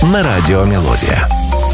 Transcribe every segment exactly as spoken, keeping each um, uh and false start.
на радио «Мелодия».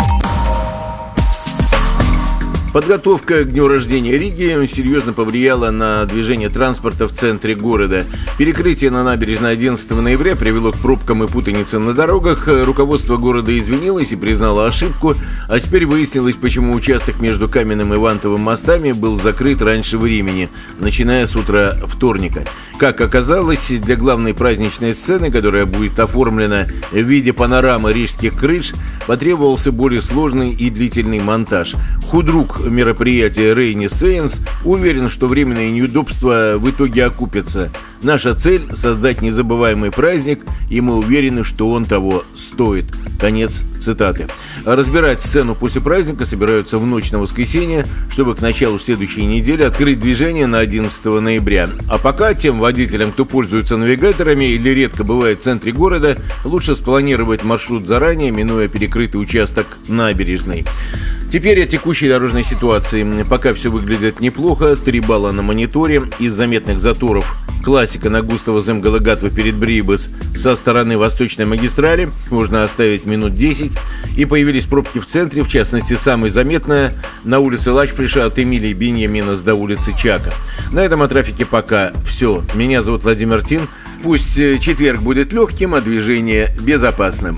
Подготовка к дню рождения Риги серьезно повлияла на движение транспорта в центре города. Перекрытие на набережной одиннадцатого ноября привело к пробкам и путанице на дорогах. Руководство города извинилось и признало ошибку, а теперь выяснилось, почему участок между Каменным и Вантовым мостами был закрыт раньше времени, начиная с утра вторника. Как оказалось, для главной праздничной сцены, которая будет оформлена в виде панорамы рижских крыш, потребовался более сложный и длительный монтаж. Худрук мероприятия Рейни Сейнс уверен, что временные неудобства в итоге окупятся. Наша цель – создать незабываемый праздник, и мы уверены, что он того стоит. Конец цитаты. Разбирать сцену после праздника собираются в ночь на воскресенье, чтобы к началу следующей недели открыть движение на одиннадцатого ноября. А пока тем водителям, кто пользуется навигаторами или редко бывает в центре города, лучше спланировать маршрут заранее, минуя перекрытый участок набережной. Теперь о текущей дорожной ситуации. Пока все выглядит неплохо. Три балла на мониторе. Из заметных заторов классика на Густава Земгалагатва перед Брибас со стороны восточной магистрали. Можно оставить минут десять. И появились пробки в центре. В частности, самая заметная на улице Лачприша от Эмилии Беньяминас до улицы Чака. На этом о трафике пока все. Меня зовут Владимир Тин. Пусть четверг будет легким, а движение безопасным.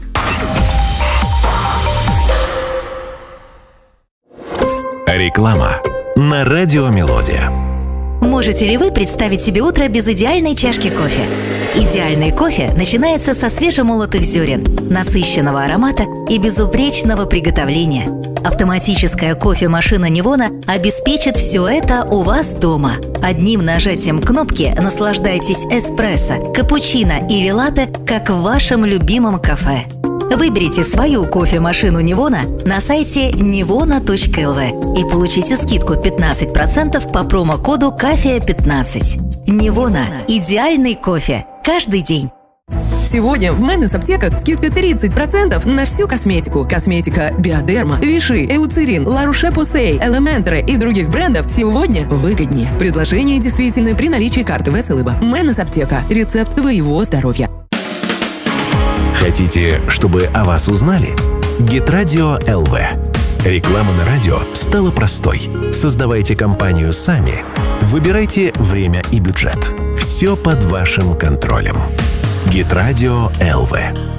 Реклама на радио «Мелодия». Можете ли вы представить себе утро без идеальной чашки кофе? Идеальный кофе начинается со свежемолотых зерен, насыщенного аромата и безупречного приготовления. Автоматическая кофемашина Nivona обеспечит все это у вас дома. Одним нажатием кнопки наслаждайтесь эспрессо, капучино или латте, как в вашем любимом кафе. Выберите свою кофемашину Nivona на сайте нивона точка эл ви и получите скидку пятнадцать процентов по промокоду кафе пятнадцать. Nivona – идеальный кофе каждый день. Сегодня в Менес аптеках скидка тридцать процентов на всю косметику. Косметика Биодерма, Виши, Эуцерин, Ла Роше-Посей, Элементре и других брендов сегодня выгоднее. Предложение действительно при наличии карты Веселыба. Менес аптека. Рецепт твоего здоровья. Хотите, чтобы о вас узнали? Гитрадио эл ви. Реклама на радио стала простой. Создавайте компанию сами. Выбирайте время и бюджет. Все под вашим контролем. Гитрадио эл ви.